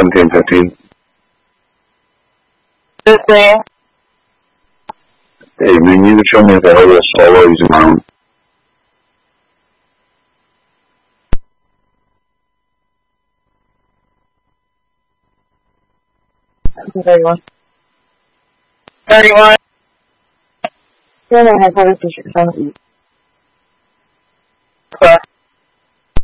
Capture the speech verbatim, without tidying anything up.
seventeen fifteen. fifteen. Hey, man, you can show me the hell is solo using my own. thirty-one. thirty-one. Yeah, I have other pictures on it. Okay.